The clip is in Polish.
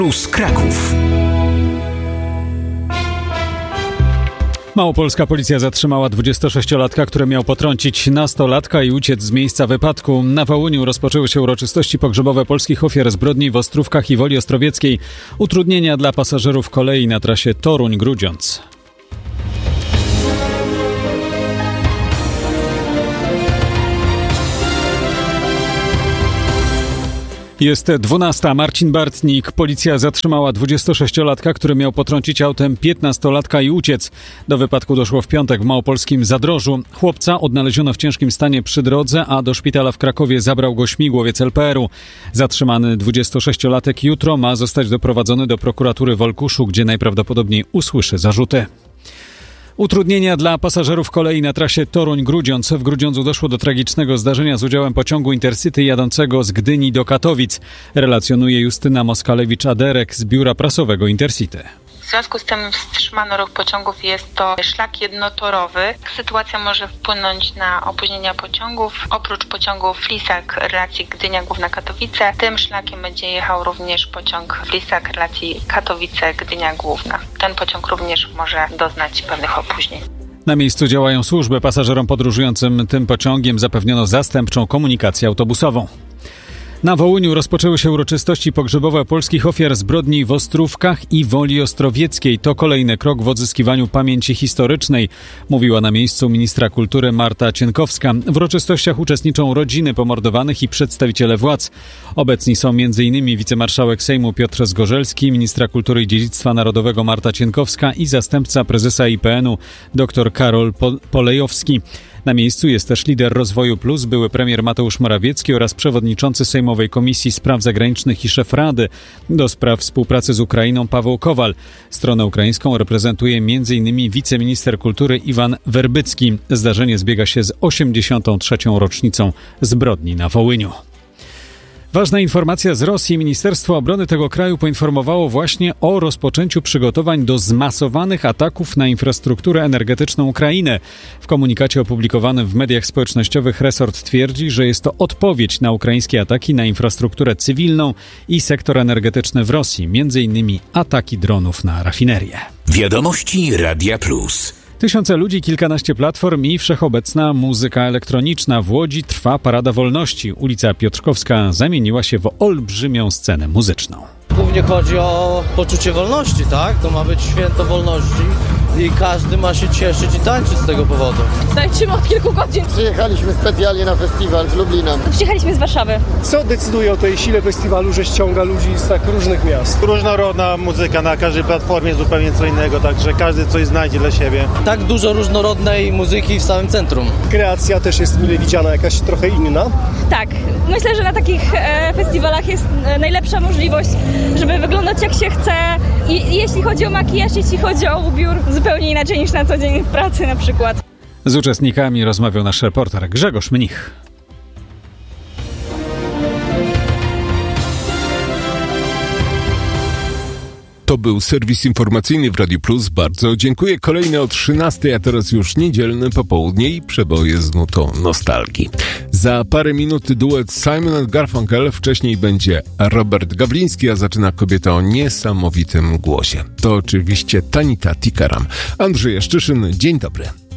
Plus Kraków. Małopolska policja zatrzymała 26-latka, który miał potrącić nastolatka i uciec z miejsca wypadku. Na Wołyniu rozpoczęły się uroczystości pogrzebowe polskich ofiar zbrodni w Ostrówkach i Woli Ostrowieckiej. Utrudnienia dla pasażerów kolei na trasie Toruń-Grudziądz. Jest 12. Marcin Bartnik. Policja zatrzymała 26-latka, który miał potrącić autem 15-latka i uciec. Do wypadku doszło w piątek w małopolskim Zadrożu. Chłopca odnaleziono w ciężkim stanie przy drodze, a do szpitala w Krakowie zabrał go śmigłowiec LPR-u. Zatrzymany 26-latek jutro ma zostać doprowadzony do prokuratury w Olkuszu, gdzie najprawdopodobniej usłyszy zarzuty. Utrudnienia dla pasażerów kolei na trasie Toruń-Grudziądz. W Grudziądzu doszło do tragicznego zdarzenia z udziałem pociągu Intercity jadącego z Gdyni do Katowic. Relacjonuje Justyna Moskalewicz-Aderek z biura prasowego Intercity. W związku z tym wstrzymano ruch pociągów. Jest to szlak jednotorowy. Sytuacja może wpłynąć na opóźnienia pociągów. Oprócz pociągu Flisak relacji Gdynia Główna Katowice, tym szlakiem będzie jechał również pociąg Flisak relacji Katowice Gdynia Główna. Ten pociąg również może doznać pewnych opóźnień. Na miejscu działają służby. Pasażerom podróżującym tym pociągiem zapewniono zastępczą komunikację autobusową. Na Wołyniu rozpoczęły się uroczystości pogrzebowe polskich ofiar zbrodni w Ostrówkach i Woli Ostrowieckiej. To kolejny krok w odzyskiwaniu pamięci historycznej, mówiła na miejscu ministra kultury Marta Cienkowska. W uroczystościach uczestniczą rodziny pomordowanych i przedstawiciele władz. Obecni są m.in. wicemarszałek Sejmu Piotr Zgorzelski, ministra kultury i dziedzictwa narodowego Marta Cienkowska i zastępca prezesa IPN-u dr Karol Polejowski. Na miejscu jest też lider Rozwoju Plus, były premier Mateusz Morawiecki oraz przewodniczący Sejmowej Komisji Spraw Zagranicznych i szef Rady do spraw współpracy z Ukrainą Paweł Kowal. Stronę ukraińską reprezentuje m.in. wiceminister kultury Iwan Werbycki. Zdarzenie zbiega się z 83. rocznicą zbrodni na Wołyniu. Ważna informacja z Rosji. Ministerstwo Obrony tego kraju poinformowało właśnie o rozpoczęciu przygotowań do zmasowanych ataków na infrastrukturę energetyczną Ukrainy. W komunikacie opublikowanym w mediach społecznościowych resort twierdzi, że jest to odpowiedź na ukraińskie ataki na infrastrukturę cywilną i sektor energetyczny w Rosji, m.in. ataki dronów na rafinerię. Wiadomości Radia Plus. Tysiące ludzi, kilkanaście platform i wszechobecna muzyka elektroniczna. W Łodzi trwa Parada Wolności. Ulica Piotrkowska zamieniła się w olbrzymią scenę muzyczną. Głównie chodzi o poczucie wolności, tak? To ma być święto wolności i każdy ma się cieszyć i tańczyć z tego powodu. Tańczymy od kilku godzin. Przyjechaliśmy specjalnie na festiwal z Lublina. Przyjechaliśmy z Warszawy. Co decyduje o tej sile festiwalu, że ściąga ludzi z tak różnych miast? Różnorodna muzyka, na każdej platformie zupełnie co innego, także każdy coś znajdzie dla siebie. Tak dużo różnorodnej muzyki w samym centrum. Kreacja też jest mile widziana, jakaś trochę inna. Tak, myślę, że na takich festiwalach jest najlepsza możliwość, żeby wyglądać jak się chce. I jeśli chodzi o makijaż, jeśli chodzi o ubiór, zupełnie inaczej niż na co dzień w pracy na przykład. Z uczestnikami rozmawiał nasz reporter Grzegorz Mnich. To był serwis informacyjny w Radiu Plus. Bardzo dziękuję. Kolejny o 13:00, a teraz już niedzielne popołudnie i przeboje z nutą nostalgii. Za parę minut duet Simon & Garfunkel, wcześniej będzie Robert Gawliński, a zaczyna kobieta o niesamowitym głosie. To oczywiście Tanita Tikaram. Andrzej Jaszczyszyn, dzień dobry.